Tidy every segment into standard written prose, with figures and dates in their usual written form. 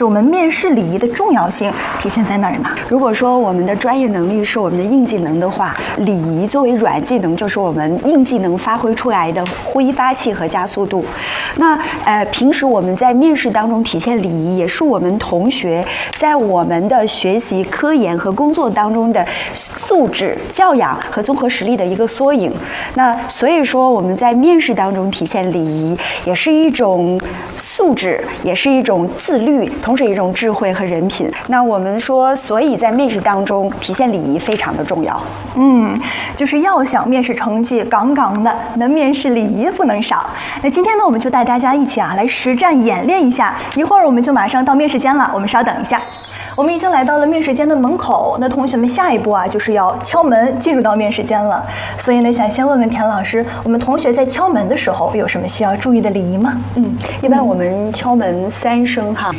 师，我们面试礼仪的重要性体现在哪儿呢？ 如果说我们的专业能力是我们的硬技能的话，礼仪作为软技能，就是我们硬技能发挥出来的挥发器和加速度。那平时我们在面试当中体现礼仪，也是我们同学在我们的学习、科研和工作当中的素质、教养和综合实力的一个缩影。那所以说，我们在面试当中体现礼仪，也是一种素质，也是一种自律，同时一种智慧和人品。那我们说，所以在面试当中体现礼仪非常的重要。 就是要想面试成绩杠杠的，那面试礼仪不能少。那今天呢，我们就带大家一起来实战演练一下。一会儿我们就马上到面试间了，我们稍等一下。我们已经来到了面试间的门口，那同学们下一步就是要敲门进入到面试间了。所以呢，想先问问田老师，我们同学在敲门的时候有什么需要注意的礼仪吗？ 一般我们敲门3声哈。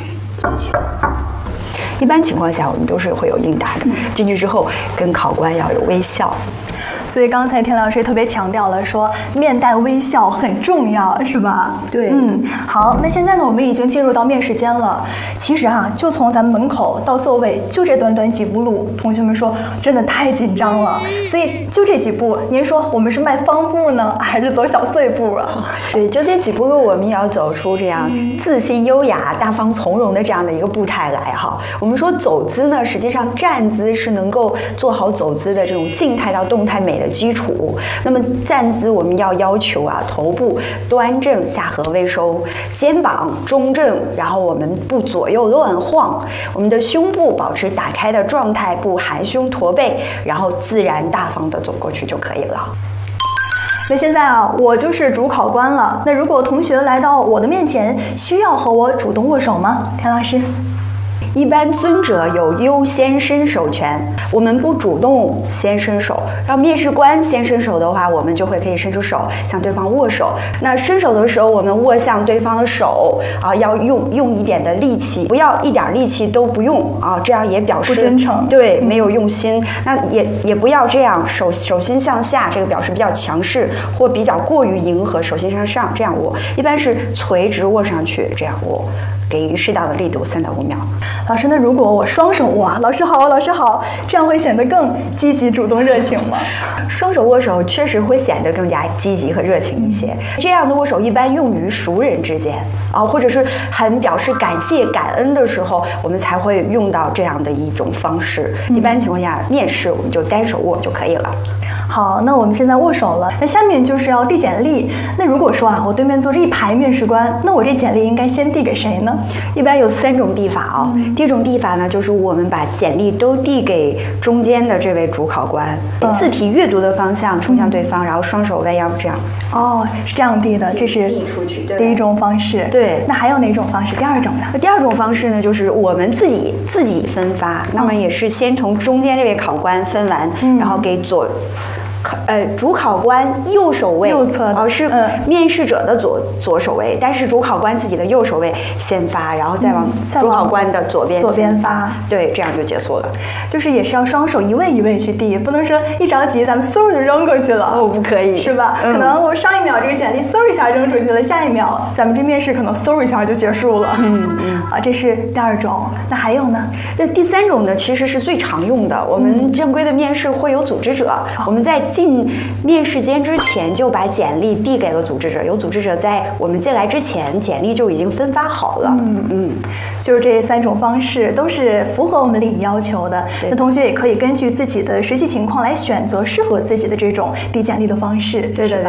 一般情况下，我们都是会有应答的。进去之后，跟考官要有微笑。 所以刚才田老师也特别强调了，说面带微笑很重要，是吧？ 对。 好，那现在呢，我们已经进入到面试间了。其实就从咱们门口到座位，就这短短几步路，同学们说真的太紧张了。所以就这几步，您说我们是迈方步呢，还是走小碎步啊？ 对，就这几步路，我们也要走出这样自信、优雅、大方、从容的这样的一个步态来哈。我们说走姿呢，实际上站姿是能够做好走姿的这种静态到动态美的基础。那么站姿我们要求头部端正，下颌微收，肩膀中正，然后我们不左右乱晃，我们的胸部保持打开的状态，不含胸驼背，然后自然大方的走过去就可以了。 那现在我就是主考官了。那如果同学来到我的面前，需要和我主动握手吗？田老师？ 一般尊者有优先伸手权，我们不主动先伸手，让面试官先伸手的话，我们就可以伸出手向对方握手。那伸手的时候，我们握向对方的手要用一点的力气，不要一点力气都不用这样也表示不真诚， 对，没有用心。那也不要这样手心向下，这个表示比较强势或比较过于迎合，手心向上这样握，一般是垂直握上去这样握。给予适当的力度，3到5秒。 老师，那如果我双手握，老师好，老师好，这样会显得更积极、主动、热情吗？ 双手握手确实会显得更加积极和热情一些。这样的握手一般用于熟人之间或者是很表示感谢、感恩的时候，我们才会用到这样的一种方式。一般情况下，面试我们就单手握就可以了。 好，那我们现在握手了，那下面就是要递简历。那如果说我对面坐着一排面试官，那我这简历应该先递给谁呢？ 一般有3种递法第一种递法呢，就是我们把简历都递给中间的这位主考官，字体阅读的方向冲向对方，然后双手弯腰这样。 是这样递的，这是递出去第一种方式。 对， 那还有哪种方式？第二种呢？ 第二种方式呢，就是我们自己分发，那么也是先从中间这位考官分完，然后给主考官右手位右侧的是面试者的左手位，但是主考官自己的右手位先发，然后再往主考官的左边发，对，这样就结束了。 就是也是要双手一位一位去递，不能说一着急咱们嗖就扔过去了。 不可以， 是吧？可能我上一秒这个简历嗖一下扔出去了，下一秒咱们这面试可能嗖一下就结束了。这是第二种。那还有呢？ 那第3种呢，其实是最常用的。我们正规的面试会有组织者，我们在进面试间之前就把简历递给了组织者，有组织者在我们进来之前，简历就已经分发好了。 就是这3种方式都是符合我们礼仪要求的。那同学也可以根据自己的实际情况来选择适合自己的这种递简历的方式。 对的。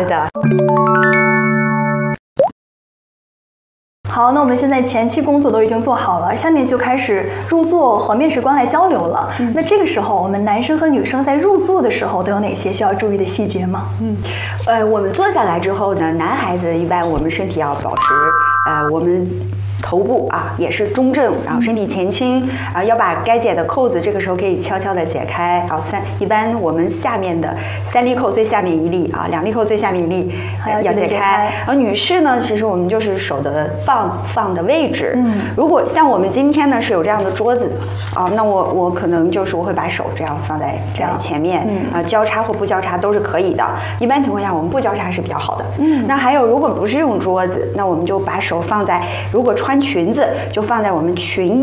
好，那我们现在前期工作都已经做好了，下面就开始入座和面试官来交流了。那这个时候，我们男生和女生在入座的时候都有哪些需要注意的细节吗？ 我们坐下来之后呢，男孩子一般我们身体要保持我们头部也是中正，然后身体前倾要把该解的扣子这个时候可以悄悄的解开一般我们下面的3粒扣最下面1粒2粒扣最下面1粒要解开。而女士呢，其实我们就是手的放的位置。如果像我们今天呢是有这样的桌子那我可能就是我会把手这样放在前面交叉或不交叉都是可以的。一般情况下我们不交叉是比较好的。那还有如果不是用桌子，那我们就把手放在，如果穿裙子就放在我们裙